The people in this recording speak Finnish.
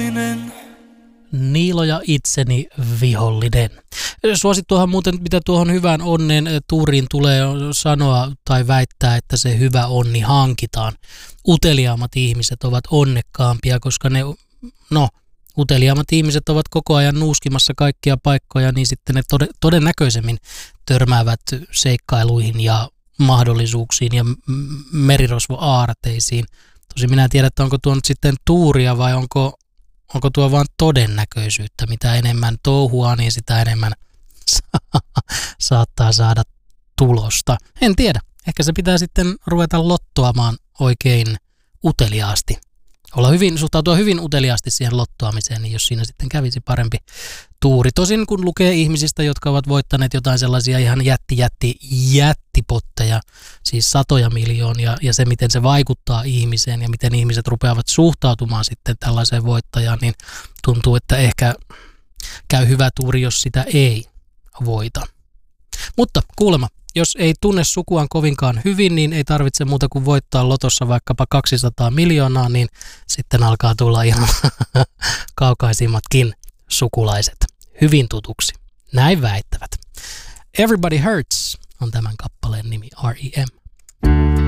vihollinen. Niilo ja itseni vihollinen. Suosittuahan muuten, mitä tuohon hyvään onnen tuuriin tulee sanoa tai väittää, että se hyvä onni hankitaan. Uteliaammat ihmiset ovat onnekkaampia, koska uteliaammat ihmiset ovat koko ajan nuuskimassa kaikkia paikkoja, niin sitten ne todennäköisemmin törmäävät seikkailuihin ja mahdollisuuksiin ja merirosvoaarteisiin. Tosin minä en tiedä, että onko tuo nyt sitten tuuria vai onko tuo vaan todennäköisyyttä. Mitä enemmän touhua, niin sitä enemmän saattaa saada tulosta. En tiedä. Ehkä se pitää sitten ruveta lottoamaan oikein uteliaasti. Suhtautua hyvin uteliaasti siihen lottoamiseen, niin jos siinä sitten kävisi parempi tuuri. Tosin kun lukee ihmisistä, jotka ovat voittaneet jotain sellaisia ihan jättipotteja, siis satoja miljoonia, ja se miten se vaikuttaa ihmiseen ja miten ihmiset rupeavat suhtautumaan sitten tällaiseen voittajaan, niin tuntuu, että ehkä käy hyvä tuuri, jos sitä ei voita. Mutta kuulemma, jos ei tunne sukuaan kovinkaan hyvin, niin ei tarvitse muuta kuin voittaa lotossa vaikkapa 200 miljoonaa, niin sitten alkaa tulla ihan kaukaisimmatkin sukulaiset hyvin tutuksi. Näin väittävät. Everybody Hurts on tämän kappaleen nimi, R.E.M.